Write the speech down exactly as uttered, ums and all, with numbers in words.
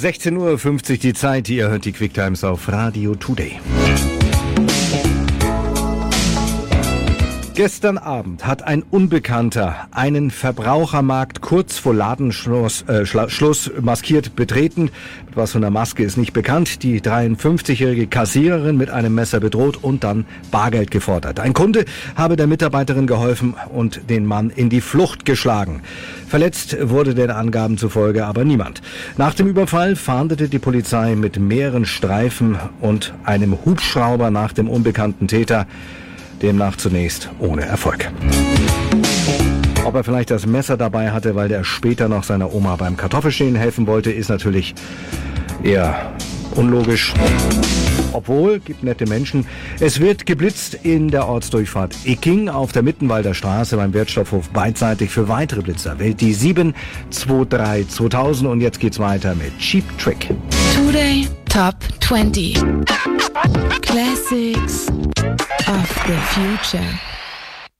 sechzehn Uhr fünfzig die Zeit. Ihr hört die Quick Times auf Radio Today. Gestern Abend hat ein Unbekannter einen Verbrauchermarkt kurz vor Ladenschluss äh, Schluss maskiert betreten. Mit was von der Maske ist nicht bekannt. Die dreiundfünfzigjährige Kassiererin mit einem Messer bedroht und dann Bargeld gefordert. Ein Kunde habe der Mitarbeiterin geholfen und den Mann in die Flucht geschlagen. Verletzt wurde den Angaben zufolge aber niemand. Nach dem Überfall fahndete die Polizei mit mehreren Streifen und einem Hubschrauber nach dem unbekannten Täter. Demnach zunächst ohne Erfolg. Ob er vielleicht das Messer dabei hatte, weil der später noch seiner Oma beim Kartoffelschälen helfen wollte, ist natürlich eher unlogisch. Obwohl, gibt nette Menschen. Es wird geblitzt in der Ortsdurchfahrt Icking auf der Mittenwalder Straße beim Wertstoffhof beidseitig. Für weitere Blitzer wählt die sieben zwei drei zweitausend und jetzt geht's weiter mit Cheap Trick. Today Top zwanzig Classics of the Future.